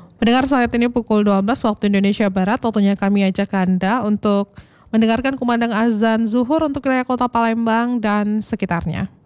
Mendengar saat ini pukul 12 waktu Indonesia Barat, waktunya kami ajak Anda untuk mendengarkan kumandang azan zuhur untuk wilayah kota Palembang dan sekitarnya.